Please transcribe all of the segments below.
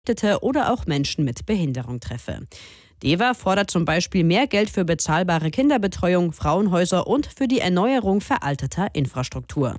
oder auch Menschen mit Behinderung treffe. DEWA fordert zum Beispiel mehr Geld für bezahlbare Kinderbetreuung, Frauenhäuser und für die Erneuerung veralteter Infrastruktur.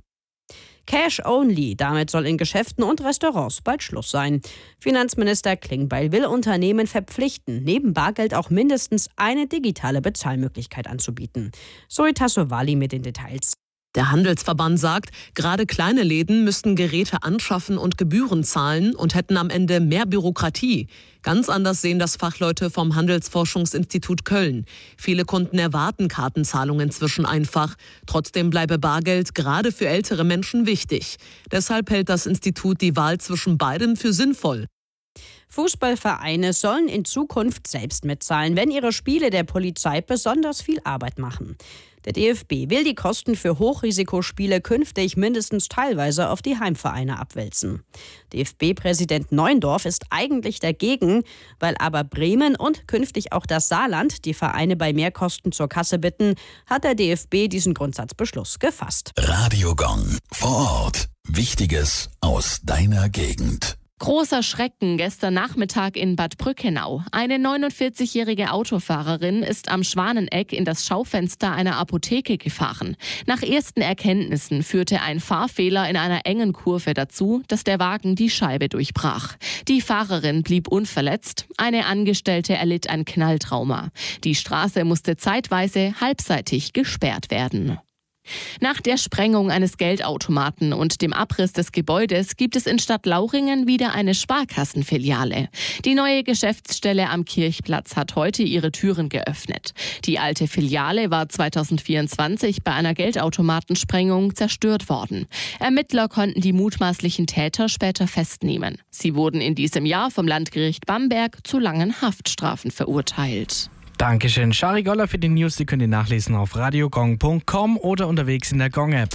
Cash only, damit soll in Geschäften und Restaurants bald Schluss sein. Finanzminister Klingbeil will Unternehmen verpflichten, neben Bargeld auch mindestens eine digitale Bezahlmöglichkeit anzubieten. Zoe Tassovali mit den Details. Der Handelsverband sagt, gerade kleine Läden müssten Geräte anschaffen und Gebühren zahlen und hätten am Ende mehr Bürokratie. Ganz anders sehen das Fachleute vom Handelsforschungsinstitut Köln. Viele Kunden erwarten Kartenzahlungen inzwischen einfach. Trotzdem bleibe Bargeld gerade für ältere Menschen wichtig. Deshalb hält das Institut die Wahl zwischen beidem für sinnvoll. Fußballvereine sollen in Zukunft selbst mitzahlen, wenn ihre Spiele der Polizei besonders viel Arbeit machen. Der DFB will die Kosten für Hochrisikospiele künftig mindestens teilweise auf die Heimvereine abwälzen. DFB-Präsident Neuendorf ist eigentlich dagegen, weil aber Bremen und künftig auch das Saarland die Vereine bei Mehrkosten zur Kasse bitten, hat der DFB diesen Grundsatzbeschluss gefasst. Radio Gong vor Ort. Wichtiges aus deiner Gegend. Großer Schrecken gestern Nachmittag in Bad Brückenau. Eine 49-jährige Autofahrerin ist am Schwaneneck in das Schaufenster einer Apotheke gefahren. Nach ersten Erkenntnissen führte ein Fahrfehler in einer engen Kurve dazu, dass der Wagen die Scheibe durchbrach. Die Fahrerin blieb unverletzt, eine Angestellte erlitt ein Knalltrauma. Die Straße musste zeitweise halbseitig gesperrt werden. Nach der Sprengung eines Geldautomaten und dem Abriss des Gebäudes gibt es in Stadtlauchringen wieder eine Sparkassenfiliale. Die neue Geschäftsstelle am Kirchplatz hat heute ihre Türen geöffnet. Die alte Filiale war 2024 bei einer Geldautomatensprengung zerstört worden. Ermittler konnten die mutmaßlichen Täter später festnehmen. Sie wurden in diesem Jahr vom Landgericht Bamberg zu langen Haftstrafen verurteilt. Dankeschön, Shari Goller für die News. Die könnt ihr nachlesen auf radiogong.com oder unterwegs in der Gong-App.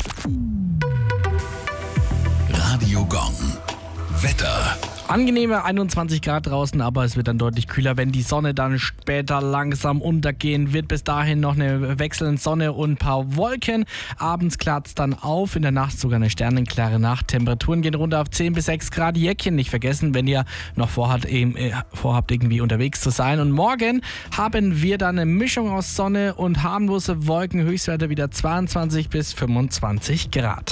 Radio Gong. Wetter. Angenehme 21 Grad draußen, aber es wird dann deutlich kühler, wenn die Sonne dann später langsam untergehen wird. Bis dahin noch eine wechselnde Sonne und ein paar Wolken. Abends klart es dann auf, in der Nacht sogar eine sternenklare Nacht. Temperaturen gehen runter auf 10 bis 6 Grad. Jäckchen nicht vergessen, wenn ihr noch vorhabt, irgendwie unterwegs zu sein. Und morgen haben wir dann eine Mischung aus Sonne und harmlose Wolken. Höchstwerte wieder 22 bis 25 Grad.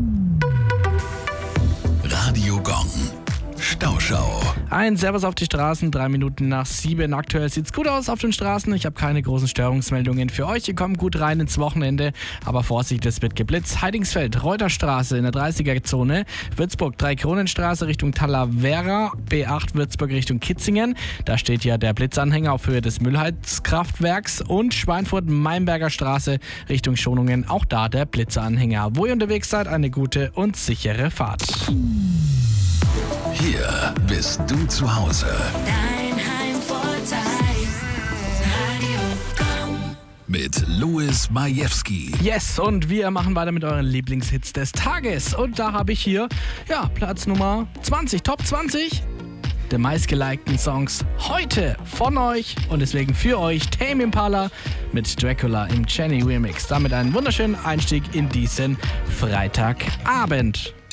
Radio Gong. Stauschau. Ein Servus auf die Straßen, 3 Minuten nach 7. Aktuell sieht's gut aus auf den Straßen. Ich habe keine großen Störungsmeldungen für euch. Ihr kommt gut rein ins Wochenende, aber Vorsicht, es wird geblitzt. Heidingsfeld, Reuterstraße in der 30er-Zone, Würzburg, Dreikronenstraße Richtung Talavera, B8 Würzburg Richtung Kitzingen. Da steht ja der Blitzanhänger auf Höhe des Müllheizkraftwerks und Schweinfurt, Meinberger Straße Richtung Schonungen, auch da der Blitzanhänger. Wo ihr unterwegs seid, eine gute und sichere Fahrt. Hier bist du zu Hause. Dein Heimvorteil. Radio Gong. Mit Louis Majewski. Yes, und wir machen weiter mit euren Lieblingshits des Tages. Und da habe ich hier, Platz Nummer 20, Top 20 der meistgelikten Songs heute von euch und deswegen für euch Tame Impala mit Dracula im Jenny Remix. Damit einen wunderschönen Einstieg in diesen Freitagabend.